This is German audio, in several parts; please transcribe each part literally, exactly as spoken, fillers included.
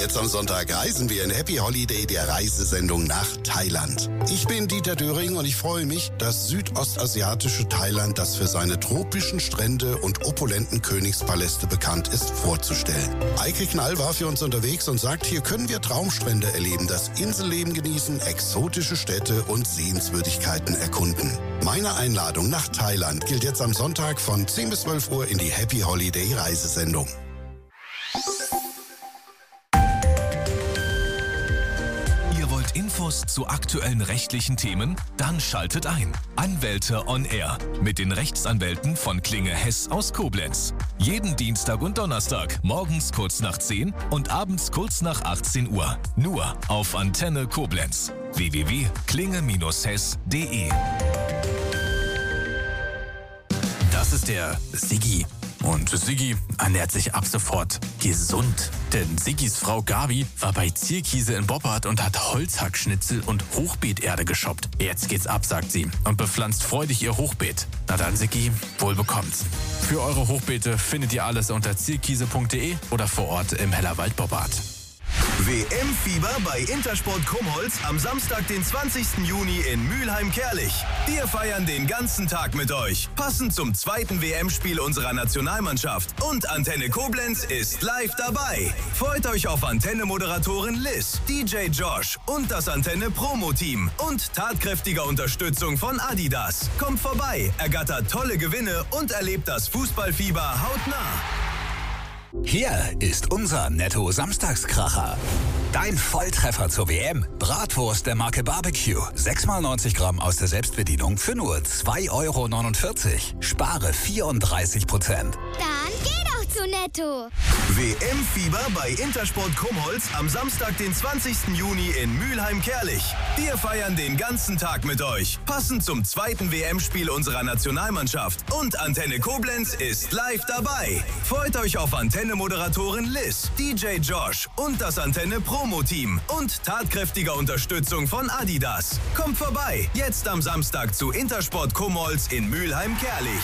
Jetzt am Sonntag reisen wir in Happy Holiday, der Reisesendung nach Thailand. Ich bin Dieter Döring und ich freue mich, das südostasiatische Thailand, das für seine tropischen Strände und opulenten Königspaläste bekannt ist, vorzustellen. Eike Knall war für uns unterwegs und sagt, hier können wir Traumstrände erleben, das Inselleben genießen, exotische Städte und Sehenswürdigkeiten erkunden. Meine Einladung nach Thailand gilt jetzt am Sonntag von zehn bis zwölf Uhr in die Happy Holiday Reisesendung. Infos zu aktuellen rechtlichen Themen? Dann schaltet ein. Anwälte on Air mit den Rechtsanwälten von Klinge Hess aus Koblenz. Jeden Dienstag und Donnerstag, morgens kurz nach zehn und abends kurz nach achtzehn Uhr. Nur auf Antenne Koblenz. w w w punkt klinge Bindestrich hess punkt de. Das ist der Siggi. Und Siggi ernährt sich ab sofort gesund. Denn Siggis Frau Gabi war bei Zierkiese in Boppard und hat Holzhackschnitzel und Hochbeeterde geshoppt. Jetzt geht's ab, sagt sie, und bepflanzt freudig ihr Hochbeet. Na dann, Siggi, wohl bekommt's. Für eure Hochbeete findet ihr alles unter zierkiese punkt de oder vor Ort im Hellerwald Boppard. W M-Fieber bei Intersport Krummholz am Samstag, den zwanzigsten Juni in Mülheim-Kärlich. Wir feiern den ganzen Tag mit euch. Passend zum zweiten W M-Spiel unserer Nationalmannschaft. Und Antenne Koblenz ist live dabei. Freut euch auf Antenne-Moderatorin Liz, D J Josh und das Antenne-Promo-Team. Und tatkräftiger Unterstützung von Adidas. Kommt vorbei, ergattert tolle Gewinne und erlebt das Fußballfieber hautnah. Hier ist unser Netto-Samstagskracher. Dein Volltreffer zur W M. Bratwurst der Marke Barbecue. sechs mal neunzig Gramm aus der Selbstbedienung für nur zwei Euro neunundvierzig. Spare vierunddreißig Prozent. Dann geh doch zu Netto. W M-Fieber bei Intersport Krummholz am Samstag, den zwanzigsten Juni in Mülheim-Kärlich. Wir feiern den ganzen Tag mit euch. Passend zum zweiten W M-Spiel unserer Nationalmannschaft. Und Antenne Koblenz ist live dabei. Freut euch auf Antenne-Moderatorin Liz, D J Josh und das Antenne-Promo-Team. Und tatkräftiger Unterstützung von Adidas. Kommt vorbei, jetzt am Samstag zu Intersport Krummholz in Mülheim-Kärlich.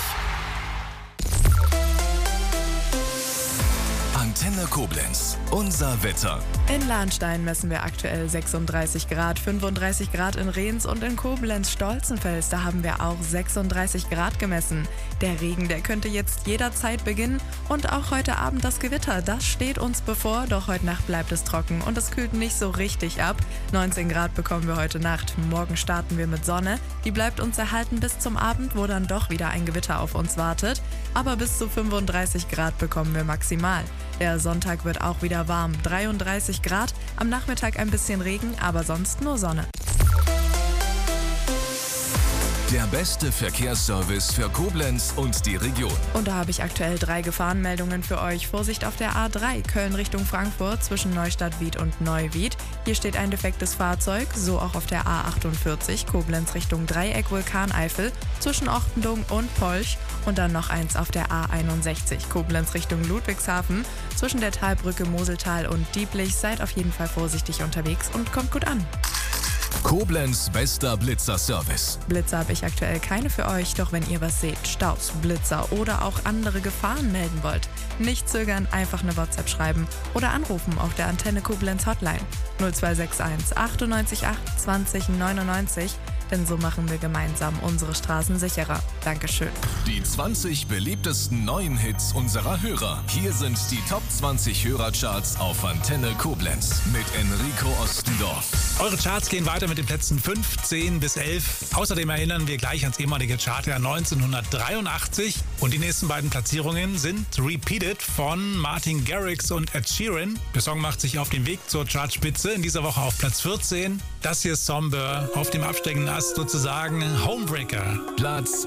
Antenne Koblenz. Unser Wetter. In Lahnstein messen wir aktuell sechsunddreißig Grad, fünfunddreißig Grad in Rehns und in Koblenz-Stolzenfels. Da haben wir auch sechsunddreißig Grad gemessen. Der Regen, der könnte jetzt jederzeit beginnen. Und auch heute Abend das Gewitter, das steht uns bevor. Doch heute Nacht bleibt es trocken und es kühlt nicht so richtig ab. neunzehn Grad bekommen wir heute Nacht. Morgen starten wir mit Sonne. Die bleibt uns erhalten bis zum Abend, wo dann doch wieder ein Gewitter auf uns wartet. Aber bis zu fünfunddreißig Grad bekommen wir maximal. Der Sonntag wird auch wieder warm, dreiunddreißig Grad, am Nachmittag ein bisschen Regen, aber sonst nur Sonne. Der beste Verkehrsservice für Koblenz und die Region. Und da habe ich aktuell drei Gefahrenmeldungen für euch. Vorsicht auf der A drei, Köln Richtung Frankfurt zwischen Neustadt-Wied und Neuwied. Hier steht ein defektes Fahrzeug, so auch auf der A achtundvierzig, Koblenz Richtung Dreieck Vulkaneifel zwischen Ochtendung und Polch. Und dann noch eins auf der A einundsechzig, Koblenz Richtung Ludwigshafen zwischen der Talbrücke Moseltal und Dieblich. Seid auf jeden Fall vorsichtig unterwegs und kommt gut an. Koblenz bester Blitzer-Service. Blitzer habe ich aktuell keine für euch, doch wenn ihr was seht, Staus, Blitzer oder auch andere Gefahren melden wollt, nicht zögern, einfach eine WhatsApp schreiben oder anrufen auf der Antenne Koblenz Hotline null zwei sechs eins achtundneunzig acht zwanzig neunundneunzig, denn so machen wir gemeinsam unsere Straßen sicherer. Dankeschön. Die zwanzig beliebtesten neuen Hits unserer Hörer. Hier sind die Top zwanzig Hörercharts auf Antenne Koblenz mit Enrico Ostendorf. Eure Charts gehen weiter mit den Plätzen fünf, zehn bis elf. Außerdem erinnern wir gleich ans ehemalige Chartjahr neunzehnhundertdreiundachtzig. Und die nächsten beiden Platzierungen sind Repeated von Martin Garrix und Ed Sheeran. Der Song macht sich auf den Weg zur Chartspitze, in dieser Woche auf Platz vierzehn. Das hier ist Somber auf dem absteigenden Ast, sozusagen Homebreaker. Platz